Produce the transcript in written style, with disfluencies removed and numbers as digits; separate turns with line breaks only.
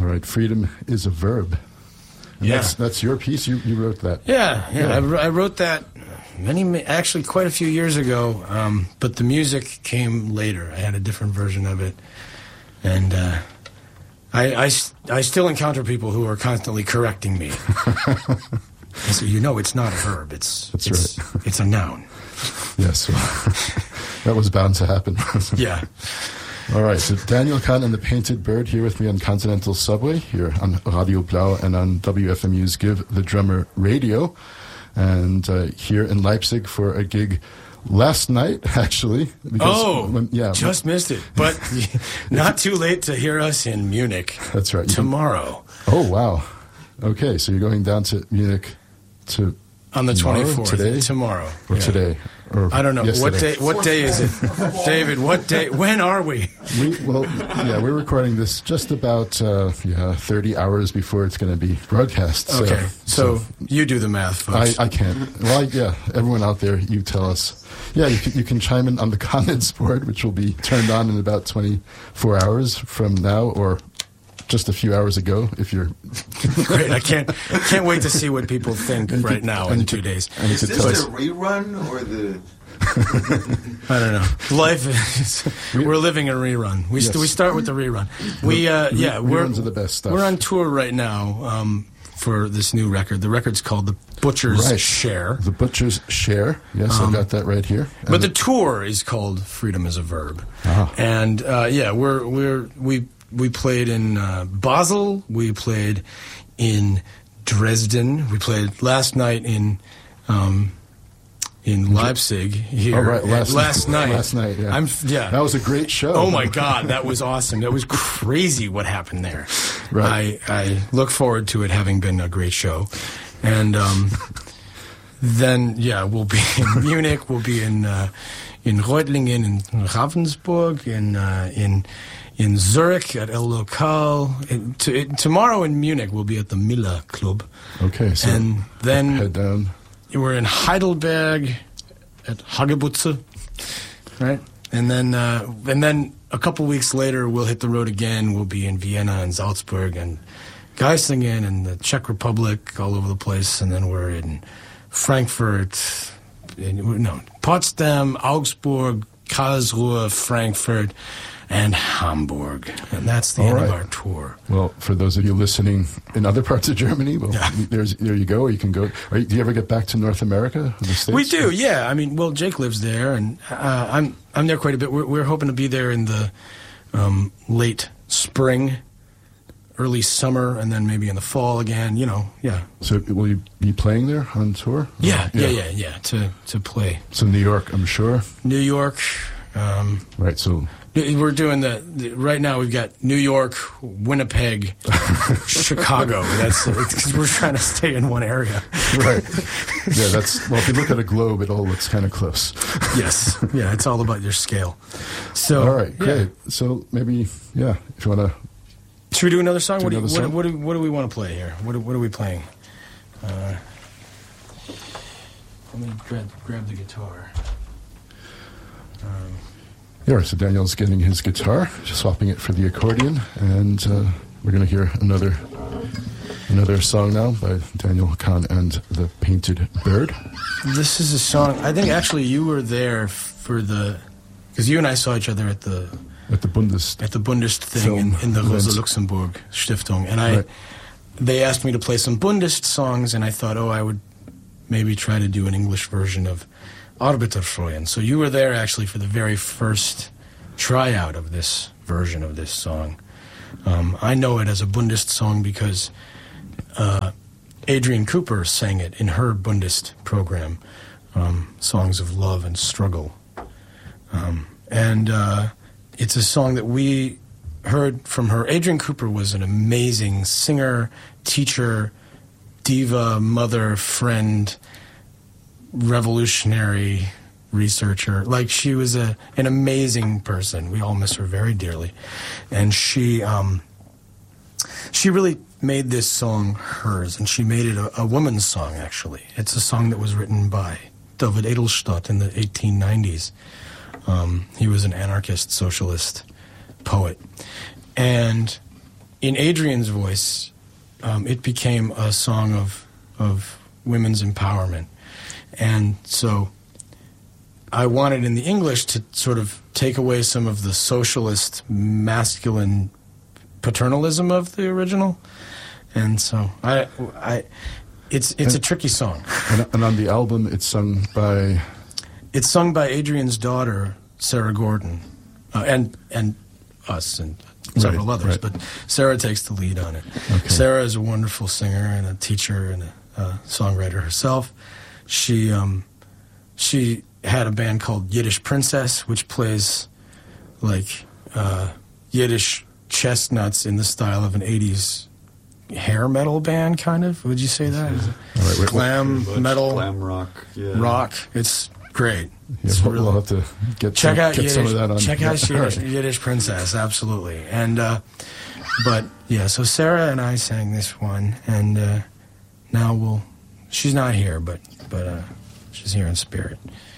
right, freedom is a verb. And that's your piece. You wrote that.
Yeah. I wrote that actually quite a few years ago. But the music came later. I had a different version of it, and I still encounter people who are constantly correcting me. So it's not a verb. It's a noun.
Yes, well, that was bound to happen.
Yeah.
All right, so Daniel Kahn and the Painted Bird here with me on Continental Subway, here on Radio Blau and on WFMU's Give the Drummer Radio, and here in Leipzig for a gig last night, actually.
Just missed it. But not too late to hear us in Munich.
That's right.
Tomorrow.
Oh, wow. Okay, so you're going down to Munich
on the 24th.
Today?
Tomorrow.
Or today. Or
I don't know.
Yesterday.
What day is it? David, what day? When are we?
We're recording this just about 30 hours before it's going to be broadcast.
Okay. So you do the math, folks.
I can't. Well, everyone out there, you tell us. Yeah, you can chime in on the comments board, which will be turned on in about 24 hours from now, or just a few hours ago, if you're...
Great, I can't wait to see what people think right now in 2 days.
Is this the rerun or the...
I don't know. Life is... We're living a rerun. We start with the rerun.
Reruns are the best stuff.
We're on tour right now for this new record. The record's called The Butcher's Share.
The Butcher's Share. Yes, I've got that right here.
But the tour is called Freedom is a Verb.
Uh-huh.
And we played in Basel. We played in Dresden. We played last night in Leipzig here.
Oh, right.
Last night.
Last night, yeah. That was a great show.
Oh, my God. That was awesome. That was crazy what happened there.
Right.
I look forward to it having been a great show. And then, we'll be in Munich. We'll be in Reutlingen, in Ravensburg, in Zurich at El Local. Tomorrow in Munich, we'll be at the Miller Club.
Okay, so
and then
head down.
We're in Heidelberg at Hagebutze, right? And then a couple weeks later, we'll hit the road again. We'll be in Vienna and Salzburg and Geislingen and the Czech Republic, all over the place. And then we're in Frankfurt, Potsdam, Augsburg, Karlsruhe, Frankfurt, and Hamburg. And that's the end of our tour.
Well, for those of you listening in other parts of Germany, there you go. Or you can go. Do you ever get back to North America? The States?
We do, yeah. I mean, Jake lives there, and I'm there quite a bit. We're hoping to be there in the late spring, early summer, and then maybe in the fall again, yeah.
So will you be playing there on tour?
Yeah, to play.
So New York, I'm sure?
New York.
Right, so...
We're doing right now we've got New York, Winnipeg, Chicago. That's because we're trying to stay in one area.
Right. Yeah, if you look at a globe, it all looks kind of close.
Yes. Yeah, it's all about your scale. So,
all right, great. So maybe, if you want to...
Should we do another song? What do we want to play here? What are we playing? Let me grab the guitar.
Yeah, so Daniel's getting his guitar, just swapping it for the accordion, and we're going to hear another song now by Daniel Kahn and the Painted Bird.
This is a song, I think actually you were there because you and I saw each other at the Bundist thing in the Rosa Luxemburg Stiftung, and they asked me to play some Bundist songs, and I thought, I would maybe try to do an English version of Arbeiterfreuen. So you were there actually for the very first tryout of this version of this song. I know it as a Bundist song because Adrienne Cooper sang it in her Bundist program, Songs of Love and Struggle. And it's a song that we heard from her. Adrienne Cooper was an amazing singer, teacher, diva, mother, friend, revolutionary researcher. Like, she was an amazing person. We all miss her very dearly. And she really made this song hers, and she made it a woman's song, actually. It's a song that was written by David Edelstadt in the 1890s. He was an anarchist, socialist poet. And in Adrian's voice, it became a song of women's empowerment. And so I wanted in the English to sort of take away some of the socialist masculine paternalism of the original. And so it's a tricky song.
And on the album, it's sung by
Adrian's daughter, Sarah Gordon, and us and several others.
Right.
But Sarah takes the lead on it.
Okay.
Sarah is a wonderful singer and a teacher and a songwriter herself. She had a band called Yiddish Princess, which plays like Yiddish chestnuts in the style of an 80s hair metal band, kind of. Would you say that?
Right,
glam metal,
glam rock,
rock. It's great.
Yeah, we'll have to get some of that on.
Check out Yiddish Princess, absolutely. And but yeah, so Sarah and I sang this one, and now she's not here, but she's here in spirit.